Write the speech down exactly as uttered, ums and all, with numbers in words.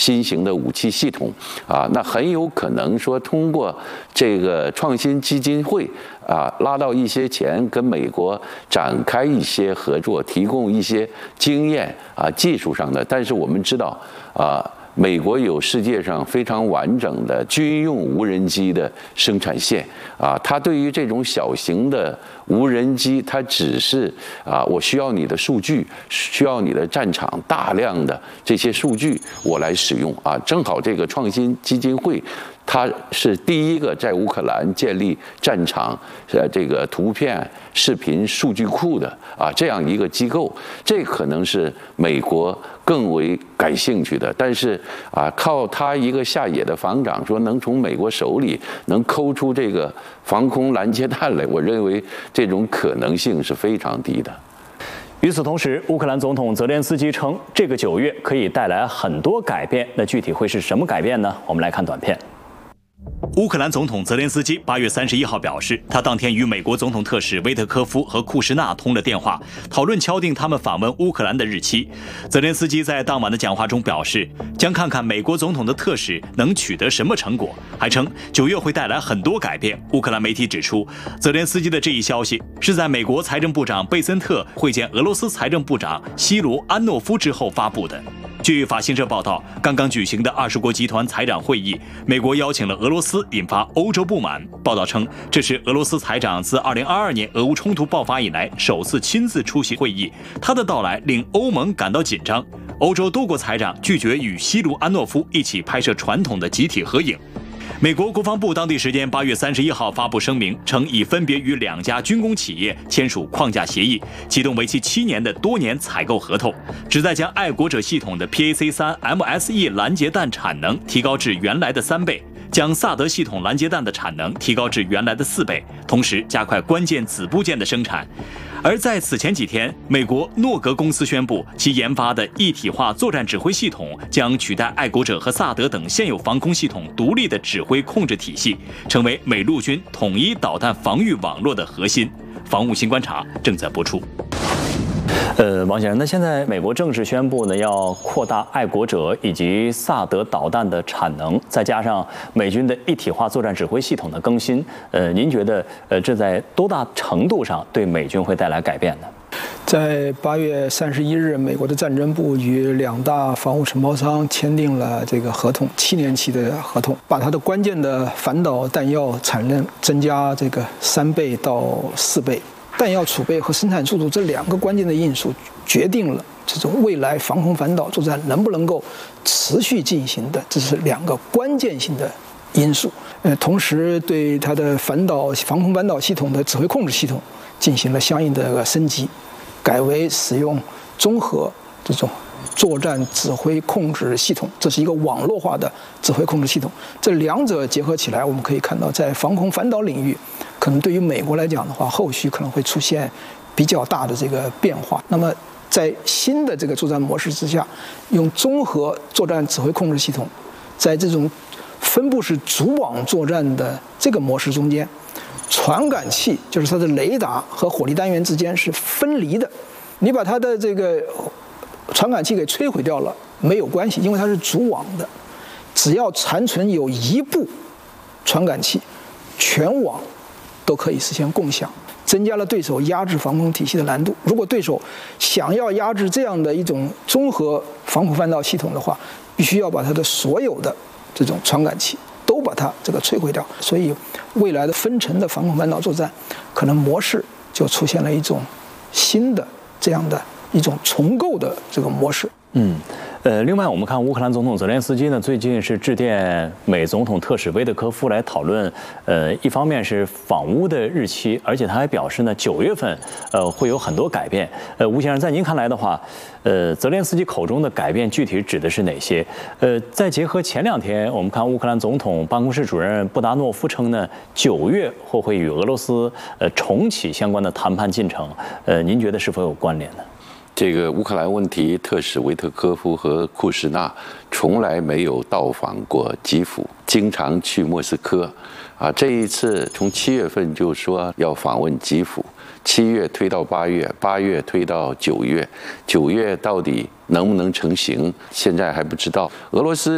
新型的武器系统啊，那很有可能说通过这个创新基金会啊，拉到一些钱，跟美国展开一些合作，提供一些经验啊，技术上的。但是我们知道啊。美国有世界上非常完整的军用无人机的生产线啊，它对于这种小型的无人机，它只是啊，我需要你的数据，需要你的战场大量的这些数据我来使用啊。正好这个创新基金会，它是第一个在乌克兰建立战场呃这个图片、视频数据库的啊这样一个机构，这可能是美国更为感兴趣的。但是啊，靠他一个下野的防长说能从美国手里能抠出这个防空拦截弹来，我认为这种可能性是非常低的。 与此同时，乌克兰总统泽连斯基称，这个九月可以带来很多改变。那具体会是什么改变呢？我们来看短片。 乌克兰总统泽连斯基八月三十一号表示，他当天与美国总统特使维特科夫和库什纳通了电话，讨论敲定他们访问乌克兰的日期。泽连斯基在当晚的讲话中表示，将看看美国总统的特使能取得什么成果，还称九月会带来很多改变。乌克兰媒体指出，泽连斯基的这一消息是在美国财政部长贝森特会见俄罗斯财政部长西卢安诺夫之后发布的。据法新社报道，刚刚举行的二十国集团财长会议，美国邀请了俄罗斯，引发欧洲不满。报道称，这是俄罗斯财长自二零二二年俄乌冲突爆发以来首次亲自出席会议，他的到来令欧盟感到紧张。欧洲多国财长拒绝与西卢安诺夫一起拍摄传统的集体合影。美国国防部当地时间八月三十一号发布声明，称已分别与两家军工企业签署框架协议，启动为期七年的多年采购合同，旨在将爱国者系统的 P A C 三 M S E 拦截弹产能提高至原来的三倍，将萨德系统拦截弹的产能提高至原来的四倍，同时加快关键子部件的生产。而在此前几天，美国诺格公司宣布，其研发的一体化作战指挥系统将取代爱国者和萨德等现有防空系统独立的指挥控制体系，成为美陆军统一导弹防御网络的核心。防务新观察正在播出。 呃，王先生，那现在美国正式宣布呢，要扩大爱国者以及萨德导弹的产能，再加上美军的一体化作战指挥系统的更新，呃，您觉得呃这在多大程度上对美军会带来改变呢？ 在八月三十一日，美国的战争部与两大防务承包商签订了这个合同，七年期的合同，把它的关键的反导弹药产量增加这个三倍到四倍。弹药储备和生产速度这两个关键的因素，决定了这种未来防空反导作战能不能够持续进行的，这是两个关键性的因素。呃，同时对它的反导防空反导系统的指挥控制系统进行了相应的升级，改为使用综合这种作战指挥控制系统，这是一个网络化的指挥控制系统。这两者结合起来，我们可以看到，在防空反导领域，可能对于美国来讲的话，后续可能会出现比较大的这个变化。那么，在新的这个作战模式之下，用综合作战指挥控制系统，在这种分布式主网作战的这个模式中间，传感器就是它的雷达和火力单元之间是分离的。你把它的这个传感器给摧毁掉了没有关系，因为它是主网的，只要残存有一部传感器，全网都可以实现共享，增加了对手压制防空体系的难度。如果对手想要压制这样的一种综合防空反导系统的话，必须要把它的所有的这种传感器都把它这个摧毁掉。所以未来的分层的防空反导作战，可能模式就出现了一种新的这样的一种重构的这个模式。 嗯，呃，另外我们看乌克兰总统泽连斯基呢，最近是致电美总统特使维特科夫来讨论，呃，一方面是访乌的日期，而且他还表示呢，九月份呃会有很多改变。呃，吴先生，在您看来的话，呃，泽连斯基口中的改变具体指的是哪些？呃，再结合前两天我们看乌克兰总统办公室主任布达诺夫称呢，九月或会与俄罗斯呃重启相关的谈判进程，呃，您觉得是否有关联呢？ 这个乌克兰问题特使维特科夫和库什纳从来没有到访过基辅，经常去莫斯科，啊，这一次从七月份就说要访问基辅，七月推到八月，八月推到九月，九月到底能不能成行，现在还不知道。俄罗斯